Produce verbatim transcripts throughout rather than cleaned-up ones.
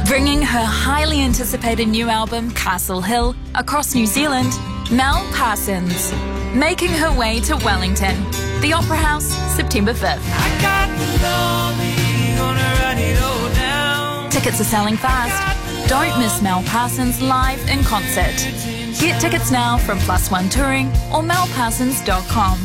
Bringing her highly anticipated new album, Castle Hill, across New Zealand, Mel Parsons. Making her way to Wellington, the Opera House, September fifth. I got the lonely, gonna run it all down. Tickets are selling fast. Don't miss Mel Parsons live in concert. Get tickets now from Plus One Touring or mel parsons dot com.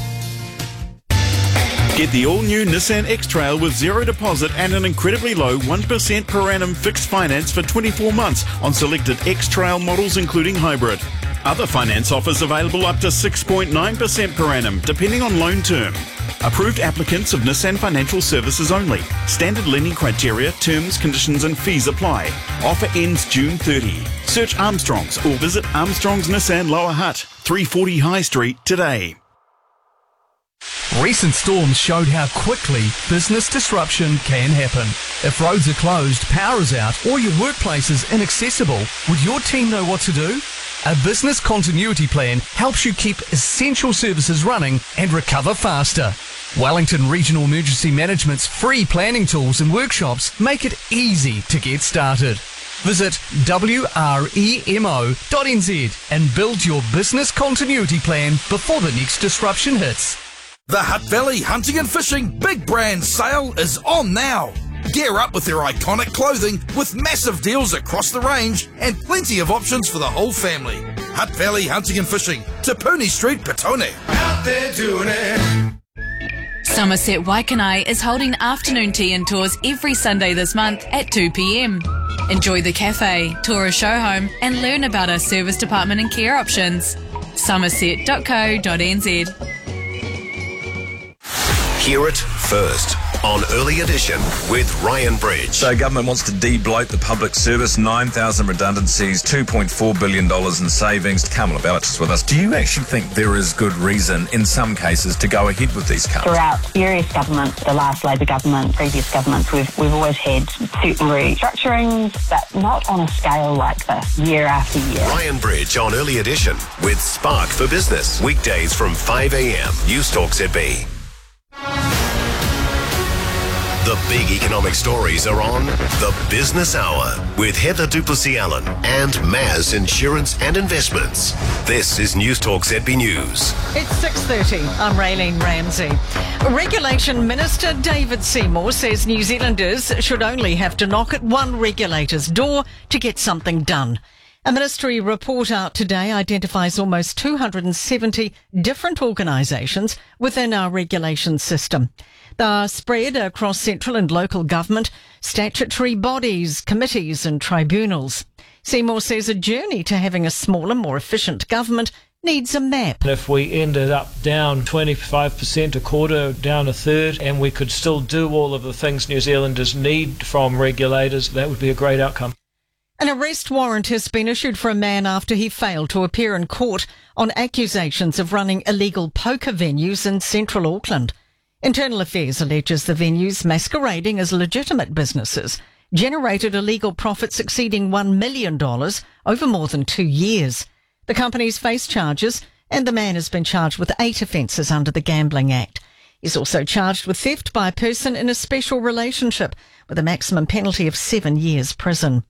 Get the all-new Nissan X-Trail with zero deposit and an incredibly low one percent per annum fixed finance for twenty-four months on selected X-Trail models including hybrid. Other finance offers available up to six point nine percent per annum depending on loan term. Approved applicants of Nissan Financial Services only. Standard lending criteria, terms, conditions and fees apply. Offer ends June thirtieth. Search Armstrongs or visit Armstrongs Nissan Lower Hutt, three forty High Street today. Recent storms showed how quickly business disruption can happen. If roads are closed, power is out, or your workplace is inaccessible, would your team know what to do? A business continuity plan helps you keep essential services running and recover faster. Wellington Regional Emergency Management's free planning tools and workshops make it easy to get started. Visit w r e m o dot n z and build your business continuity plan before the next disruption hits. The Hutt Valley Hunting and Fishing Big Brand Sale is on now. Gear up with their iconic clothing with massive deals across the range and plenty of options for the whole family. Hutt Valley Hunting and Fishing, Te Puni Street, Petone. Out there doing it. Somerset Waikanai is holding afternoon tea and tours every Sunday this month at two p m. Enjoy the cafe, tour a show home and learn about our service department and care options. somerset dot co dot n z. Hear it first on Early Edition with Ryan Bridge. So government wants to de-bloat the public service, nine thousand redundancies, two point four billion dollars in savings. Kamala Bellich is with us. Do you actually think there is good reason in some cases to go ahead with these cuts? Throughout various governments, the last Labor government, previous governments, we've, we've always had certain restructurings, but not on a scale like this, year after year. Ryan Bridge on Early Edition with Spark for Business. Weekdays from five a m. News Talk Z B. The big economic stories are on The Business Hour with Heather Duplessis-Allen and Maz Insurance and Investments. This is News Talk Z B News. It's six thirty. I'm Raylene Ramsey. Regulation Minister David Seymour says New Zealanders should only have to knock at one regulator's door to get something done. A ministry report out today identifies almost two hundred seventy different organisations within our regulation system. They are spread across central and local government, statutory bodies, committees and tribunals. Seymour says a journey to having a smaller, more efficient government needs a map. If we ended up down twenty-five percent, a quarter, down a third, and we could still do all of the things New Zealanders need from regulators, that would be a great outcome. An arrest warrant has been issued for a man after he failed to appear in court on accusations of running illegal poker venues in central Auckland. Internal Affairs alleges the venues, masquerading as legitimate businesses, generated illegal profits exceeding one million dollars over more than two years. The companies face charges and the man has been charged with eight offences under the Gambling Act. He's also charged with theft by a person in a special relationship with a maximum penalty of seven years prison.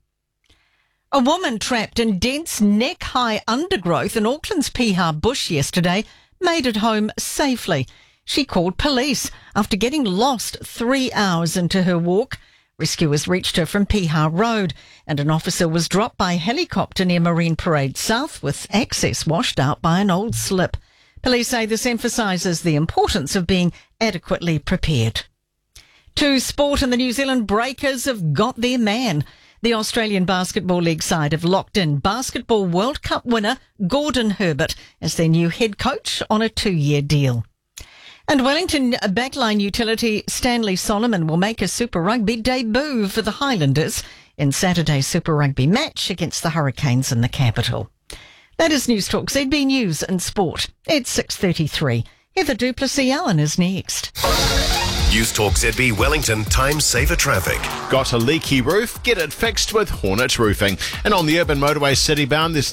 A woman trapped in dense neck-high undergrowth in Auckland's Piha bush yesterday made it home safely. She called police after getting lost three hours into her walk. Rescuers reached her from Piha Road and an officer was dropped by helicopter near Marine Parade South with access washed out by an old slip. Police say this emphasises the importance of being adequately prepared. To sport, and the New Zealand Breakers have got their man. The Australian Basketball League side have locked in Basketball World Cup winner Gordon Herbert as their new head coach on a two-year deal. And Wellington backline utility Stanley Solomon will make a Super Rugby debut for the Highlanders in Saturday's Super Rugby match against the Hurricanes in the capital. That is News Talk Z B News and Sport. It's six thirty-three. Heather Duplessis-Allen is next. News Talk Z B Wellington Time Saver Traffic. Got a leaky roof? Get it fixed with Hornet Roofing. And on the urban motorway city bound, there's